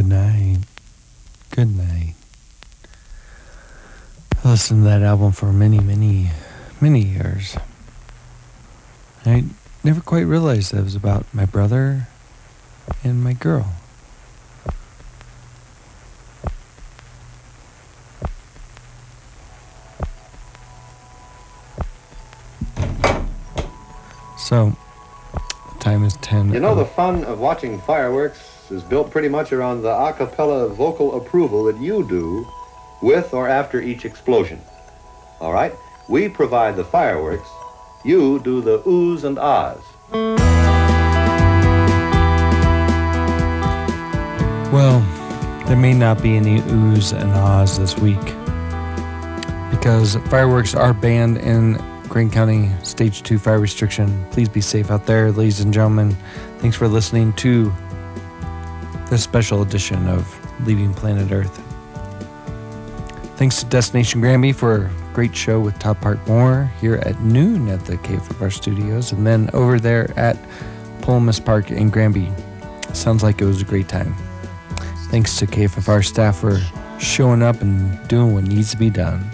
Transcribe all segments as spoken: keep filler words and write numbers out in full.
Good night. Good night. I listened to that album for many, many, many years. I never quite realized that it was about my brother and my girl. So, time is ten. You know, the fun of watching fireworks is built pretty much around the a cappella vocal approval that you do with or after each explosion. All right? We provide the fireworks. You do the oohs and ahs. Well, there may not be any oohs and ahs this week because fireworks are banned in Greene County Stage two fire restriction. Please be safe out there, ladies and gentlemen. Thanks for listening to this special edition of Leaving Planet Earth. Thanks to Destination Granby for a great show with Todd Park-Moore here at noon at the K F F R studios, and then over there at Polomis Park in Granby. Sounds like it was a great time. Thanks to K F F R staff for showing up and doing what needs to be done.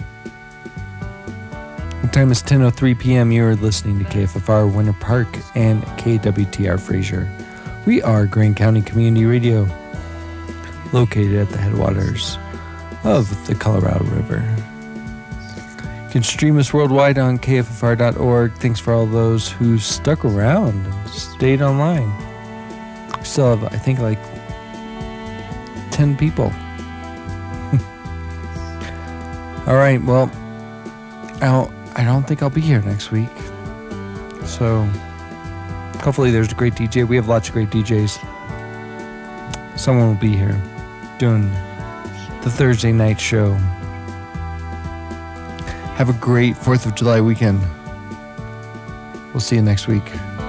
The time is ten oh three p.m. You're listening to K F F R Winter Park and K W T R Fraser. We are Greene County Community Radio, located at the headwaters of the Colorado River. You can stream us worldwide on K F F R dot org. Thanks for all those who stuck around and stayed online. We still have, I think, like ten people. All right, well, I'll, I don't think I'll be here next week. So, hopefully there's a great D J. We have lots of great D Js. Someone will be here doing the Thursday night show. Have a great fourth of July weekend. We'll see you next week.